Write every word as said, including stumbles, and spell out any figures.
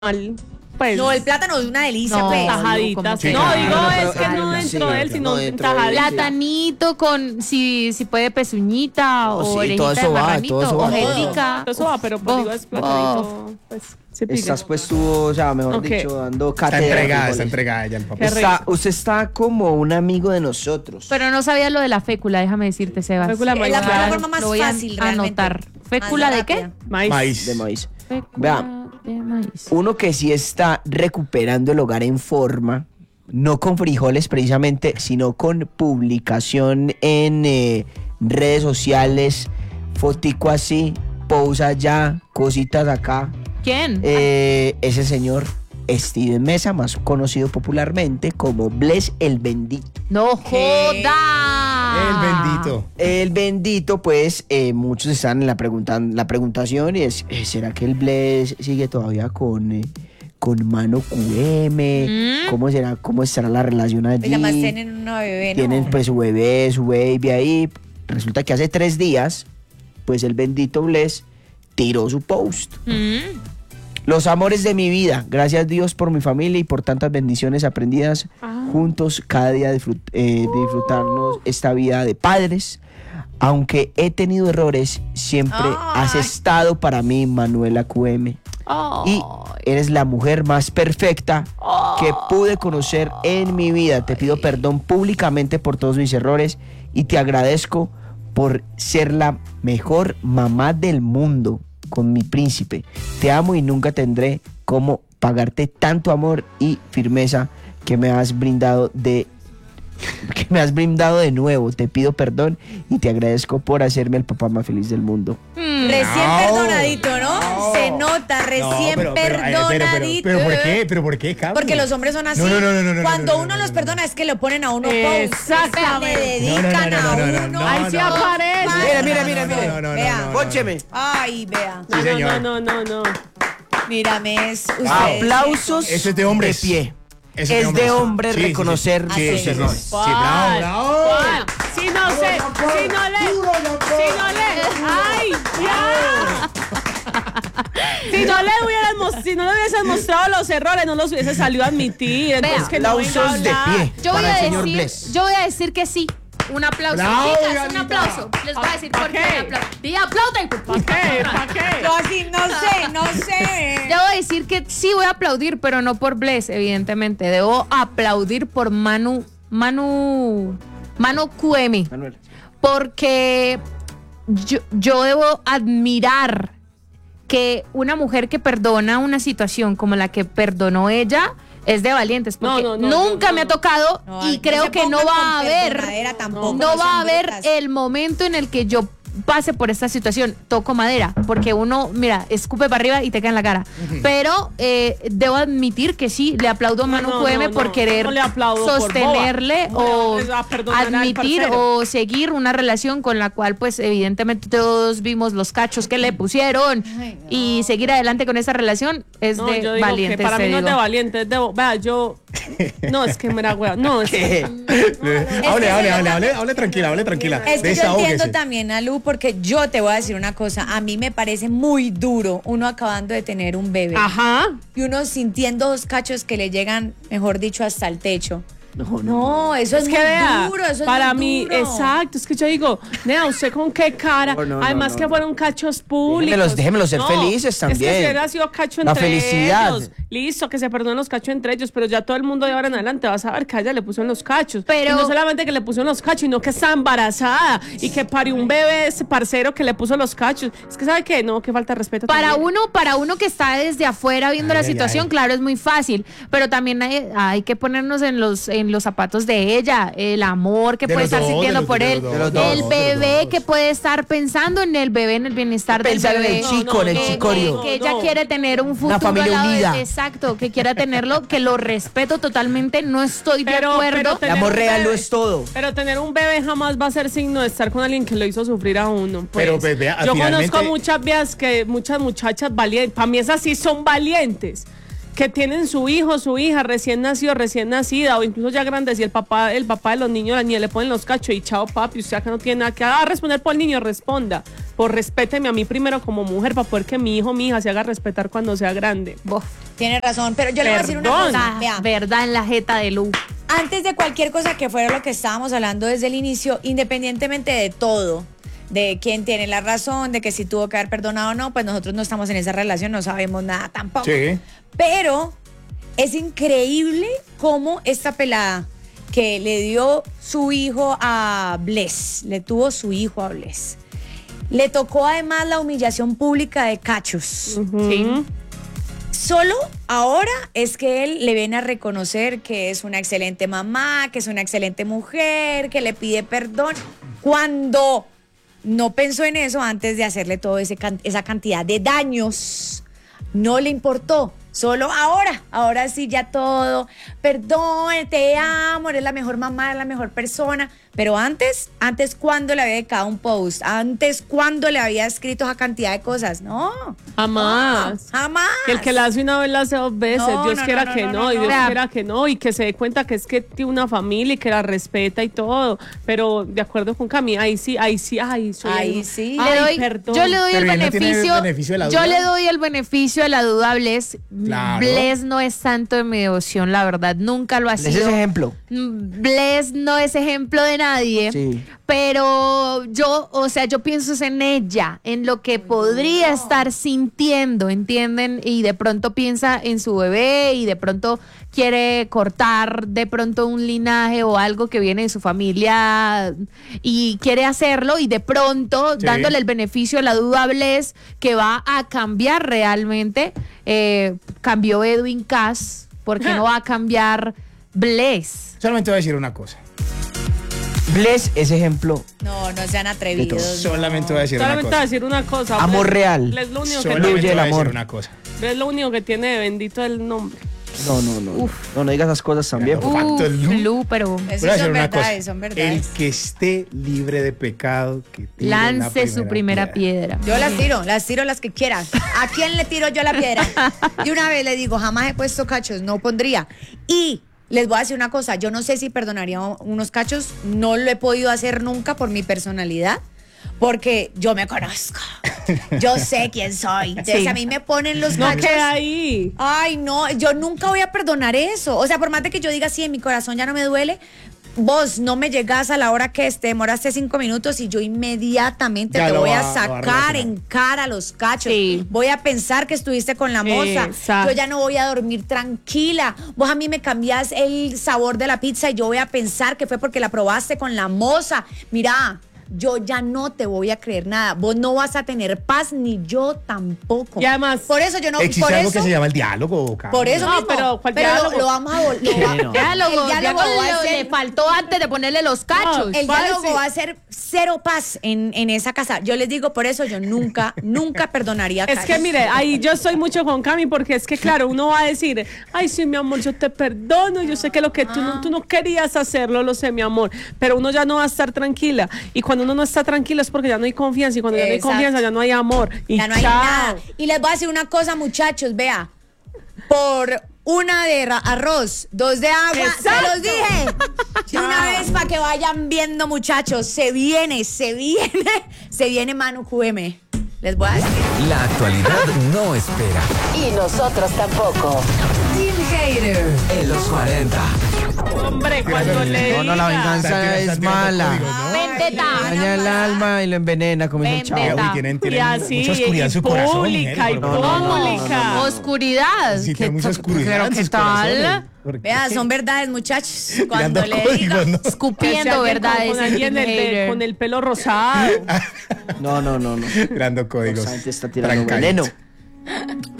Pues, no, el plátano es una delicia, no, pues. tajaditas. Sí, no, claro, digo no, es pero, que ay, no no, dentro sí, de él, sino no en dentro de él, tajaditas. Platanito con, si, si puede, pezuñita No, o sí, orejita todo eso de va, marranito, todo eso va, o todo. jetica. Eso va, pero pues Bof, digo es platanito. Pues, sí pilla. Estás pues tú, o sea, mejor Ok. dicho, dando Está cátedra. de entregada, frijoles. está entregada ya el papá. Qué Está- rico. usted está como un amigo de nosotros. Pero no sabía lo de la fécula, déjame decirte, Sebas. Fécula de maíz. Es la Claro, forma más lo voy a fácil, realmente. anotar. ¿Fécula Más de qué? rápida. Maíz. Maíz. De maíz. Fécula Vea, de maíz. uno que sí está recuperando el hogar en forma, no con frijoles precisamente, sino con publicación en eh, redes sociales, fotico así, posa allá, cositas acá. ¿Quién? Eh, ese señor Steven Mesa, más conocido popularmente como Bless el Bendito. ¡No ¿Qué? joda! El bendito. El bendito, pues, eh, muchos están en la, pregunta, la preguntación y es, eh, ¿será que el Bless sigue todavía con, eh, con Mano Q M? Mm. ¿Cómo será, cómo estará la relación allí? Pues además tienen una bebé, ¿no? Tienen pues su bebé, su baby ahí. Resulta que hace tres días, pues el bendito Bless tiró su post. Mm. Los amores de mi vida, gracias Dios por mi familia y por tantas bendiciones aprendidas Ah. juntos cada día disfrut- eh, de disfrutarnos esta vida de padres. Aunque he tenido errores, siempre Ay. has estado para mí, Manuela Q M. Y eres la mujer más perfecta que pude conocer en mi vida. Te pido perdón públicamente por todos mis errores y te agradezco por ser la mejor mamá del mundo con mi príncipe. Te amo y nunca tendré cómo pagarte tanto amor y firmeza que me has brindado de que me has brindado de nuevo. Te pido perdón y te agradezco por hacerme el papá más feliz del mundo. Recién No. perdonadito, ¿no? Se nota, recién pero, pero, ay, pero, pero, perdonadito. pero, ¿por qué? ¿Pero por qué, Cami? Porque los hombres son así. No, no, no, no, no, no, Cuando no, no, uno no, los no, perdona es que lo ponen a uno Exactamente. post. Le dedican No, no, no, a no, no, uno. no, Ahí sí no. aparece. Mira, mira, mira, mira. No, no, no, Vea. no, no. Póncheme. Ay, vea. Sí, señor. No, no, no, no. Mírame, es ustedes. Aplausos Eso es de hombres. de pie. Eso Es de hombre Sí, sí, sí. reconocer Sí, sus sí, sí. errores. Sí, bravo, bravo. ¿Cuál? Si no sé, si no le, si no le, ay, ya. Si no le hubieras mos- si no le hubieses mostrado los errores, no los hubiese salido a admitir. Entonces Vea. que no venga a Aplausos de hablar. pie. Yo voy para a el señor decir, Bless. yo voy a decir que sí. Un aplauso. Bravo, Chicas, un Dianita. aplauso. Les voy a decir por qué. qué? aplauso. Y aplauden. ¿Para qué? ¿Para qué? Yo así no sé, no sé. Yo voy a decir que sí voy a aplaudir, pero no por Bless, evidentemente. Debo aplaudir por Manu, Manu, Manu Q M. Manuel. Porque yo, yo debo admirar que una mujer que perdona una situación como la que perdonó ella es de valientes. Porque No, no, no, nunca no, no. me ha tocado No, y no creo se que no pongan va con a haber, perdonadera tampoco, no no va a sean haber brutas. el momento en el que yo pase por esta situación, toco madera, porque uno, mira, escupe para arriba y te cae en la cara. Pero eh, debo admitir que sí, le aplaudo a Manu No, Q M no, por no, querer no le aplaudo por sostenerle boba. No le o vas a perdonar al admitir parcero. o seguir una relación con la cual, pues, evidentemente todos vimos los cachos que le pusieron Ay, no. y seguir adelante con esa relación es No, de yo digo valientes. que para te mí no es de digo. valiente, es de... Vea, yo... No, es que me da hueá. No, es que... Hable, hable, hable, hable, hable tranquila, hable tranquila. Es que yo Desahógese. entiendo también a Lu, porque yo te voy a decir una cosa. A mí me parece muy duro uno acabando de tener un bebé Ajá. y uno sintiendo dos cachos que le llegan, mejor dicho, hasta el techo. No, no. No, eso es, Es que muy vea, duro, eso para es muy mí, duro. exacto, es que yo digo, nea, ¿usted con qué cara? No, no, no, Además no, que no. fueron cachos públicos. Déjenmelos- déjenmelos ser No, felices Es que también. si hubiera sido cacho La entre felicidad. ellos, listo, que se perdonen los cachos entre ellos, pero ya todo el mundo de ahora en adelante va a saber que a ella le pusieron los cachos. Pero- Y no solamente que le pusieron los cachos, sino que está embarazada y que parió un bebé ese parcero que le puso los cachos. Es que, ¿sabe qué? No, que falta de respeto. Para también. uno, para uno que está desde afuera viendo Ay, la ay, situación, ay. claro, es muy fácil, pero también hay, hay que ponernos en los en los zapatos de ella, el amor que De puede los estar dos, sintiendo de los- por de él, los dos, de los el dos, de los bebé dos. que puede estar pensando en el bebé, en el bienestar del Pensar en bebé. el chico, en el no, que- chicorio. Que, que ella No. quiere tener un futuro familia al lado de- unida. exacto, que quiera tenerlo, que lo respeto totalmente, no estoy de Pero- acuerdo. pero El tener amor un real lo bebé- es todo. Pero tener un bebé jamás va a ser signo de estar con alguien que lo hizo sufrir a uno. Pues. Pero, pues, vea, yo finalmente- conozco muchas vías que muchas muchachas valientes, para mí esas sí son valientes, que tienen su hijo, su hija recién nacido, recién nacida o incluso ya grandes y el papá, el papá de los niños, la niña le ponen los cachos y chao papi, usted acá no tiene nada que ah, responder por el niño, responda. por respéteme a mí primero como mujer para poder que mi hijo, mi hija se haga respetar cuando sea grande. Bof. Tiene razón, pero yo le voy a decir una Perdón. cosa. Vea, Verdad en la jeta de Lu. antes de cualquier cosa que fuera lo que estábamos hablando desde el inicio, independientemente de todo, de quién tiene la razón, de que si tuvo que haber perdonado o no, pues nosotros no estamos en esa relación, no sabemos nada tampoco. Sí. Pero es increíble cómo esta pelada que le dio su hijo a Bless, le tuvo su hijo a Bless, le tocó además la humillación pública de cachos. Sí. Solo ahora es que él le viene a reconocer que es una excelente mamá, que es una excelente mujer, que le pide perdón, cuando no pensó en eso antes de hacerle toda esa cantidad de daños. No le importó. Solo ahora, ahora sí ya todo, perdón, te amo, eres la mejor mamá, eres la mejor persona. Pero antes, antes cuando le había dedicado un post, antes cuando le había escrito esa cantidad de cosas, no. Jamás. No, jamás. Que el que la hace una vez la hace dos veces. No, Dios no, quiera no, que no, no, no, y no. Dios Vea. quiera que no, y que se dé cuenta que es que tiene una familia y que la respeta y todo. Pero de acuerdo con Cami, ahí sí, ahí sí, ay, soy Ahí el- sí. Ay, Le doy- perdón. yo le doy Pero el él no tiene el beneficio, beneficio de la yo duda. le doy el beneficio de la duda a Bless. Claro. Bless no es santo de mi devoción, la verdad, nunca lo ha Ese es sido. ejemplo. Mm, Bless no es ejemplo de nadie, Sí. pero yo, o sea, yo pienso es en ella, en lo que podría estar sintiendo, ¿entienden? Y de pronto piensa en su bebé y de pronto quiere cortar de pronto un linaje o algo que viene de su familia y quiere hacerlo y de pronto Sí. dándole el beneficio de la duda a Bless que va a cambiar realmente, eh, cambió Edwin Cass, ¿por qué no va a cambiar Bless? Solamente voy a decir una cosa. Bless es ejemplo. No, no sean atrevidos. Solamente no. voy a decir una Solamente voy a cosa. decir una cosa. Amor Bless- real. Bless lo único que Solamente Fluye el voy a decir amor. una cosa. Bless lo único que tiene de bendito el nombre. No, no, no. No, no digas esas cosas también. Claro. por favor. Facto, Uf, Lu. Lu, pero Eso Voy a son decir una verdades, cosa. son verdades. El que esté libre de pecado, que tire la lance su primera piedra. Yo las tiro, las tiro las que quieran. ¿A quién le tiro yo la piedra? Y una vez le digo, jamás he puesto cachos, no pondría. Y les voy a decir una cosa, yo no sé si perdonaría unos cachos, no lo he podido hacer nunca por mi personalidad, porque yo me conozco. Yo sé quién soy. Entonces Sí. a mí me ponen los No cachos. queda ahí. Ay, no, yo nunca voy a perdonar eso. O sea, por más de que yo diga, sí, en mi corazón ya no me duele, vos no me llegás a la hora que te demoraste cinco minutos y yo inmediatamente Ya te lo voy a va- lo va a sacar relacionar. en cara los cachos. Sí. Voy a pensar que estuviste con la moza. Exacto. Yo ya no voy a dormir tranquila. Vos a mí me cambiás el sabor de la pizza y yo voy a pensar que fue porque la probaste con la moza. Mira, yo ya no te voy a creer nada. Vos no vas a tener paz ni yo tampoco. Y además- por eso yo no. Existe por algo eso, que se llama el diálogo, Carlos. por eso No, mismo. pero ¿cuál lo, diálogo? lo vamos a volver. Diálogo, el diálogo diálogo va a le, ser- le faltó antes de ponerle los cachos. el Va a diálogo decir- va a ser cero paz en, en esa casa. Yo les digo, por eso yo nunca, nunca perdonaría. Es que cachos. mire, ahí yo estoy mucho con Cami porque es que claro, uno va a decir, ay sí mi amor, yo te perdono, yo sé que lo que tú no, tú no querías hacerlo, lo sé mi amor, pero uno ya no va a estar tranquila y cuando uno no está tranquilo es porque ya no hay confianza y cuando ya no hay Exacto. confianza ya no hay amor y Ya no hay chao. nada. Y les voy a decir una cosa, muchachos, vea. Por una de ra- arroz, dos de agua, Exacto. se los dije. De una Chao. vez para que vayan viendo, muchachos. Se viene, se viene, se viene Manu Q M. Les voy a decir. La actualidad no espera. Y nosotros tampoco. Team Hater. En los cuarenta. Hombre, cuando le No, no, la diga- venganza Están tirando- es están tirando mala. códigos, ¿no? Vendetta. Daña el alma y lo envenena, como dice el Vendetta. chavo. Uy, tienen, y tienen así, mucha oscuridad en su y corazón. pública, y mujeres, por favor. pública. Oscuridad. Sí, ¿Qué tiene mucha ta- oscuridad pero en qué sus tal? corazones. ¿Por qué? Vea, son verdades, muchachos. Cuando Tirando le códigos, diga. ¿no? Que sea Escupiendo alguien verdades. con, con alguien en del- de- hater. con el pelo rosado. No, no, no, no. Tirando códigos. Esa gente está tirando Trancaditos. veneno.